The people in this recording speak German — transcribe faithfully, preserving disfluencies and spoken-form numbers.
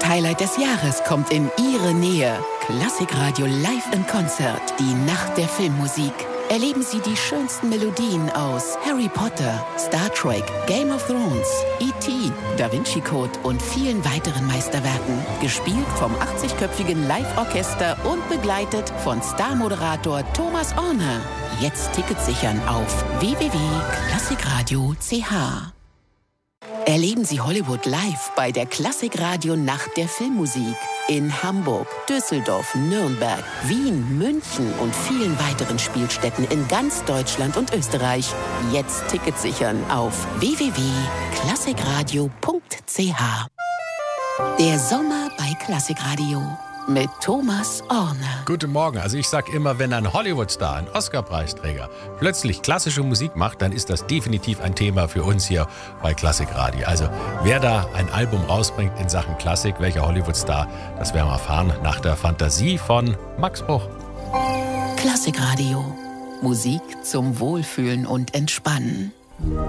Musikhighlight des Jahres kommt in Ihre Nähe. Klassikradio Live in Konzert. Die Nacht der Filmmusik. Erleben Sie die schönsten Melodien aus Harry Potter, Star Trek, Game of Thrones, E T, Da Vinci Code und vielen weiteren Meisterwerken. Gespielt vom achtzigköpfigen Live-Orchester und begleitet von Star-Moderator Thomas Orner. Jetzt Tickets sichern auf w w w punkt klassikradio punkt c h. Erleben Sie Hollywood live bei der Klassikradio Nacht der Filmmusik. In Hamburg, Düsseldorf, Nürnberg, Wien, München und vielen weiteren Spielstätten in ganz Deutschland und Österreich. Jetzt Tickets sichern auf w w w punkt klassikradio punkt c h. Der Sommer bei Klassikradio mit Thomas Orner. Guten Morgen. Also ich sag immer, wenn ein Hollywood-Star, ein Oscar-Preisträger, plötzlich klassische Musik macht, dann ist das definitiv ein Thema für uns hier bei Klassikradio. Also wer da ein Album rausbringt in Sachen Klassik, welcher Hollywood-Star, das werden wir erfahren nach der Fantasie von Max Bruch. Klassikradio. Musik zum Wohlfühlen und Entspannen.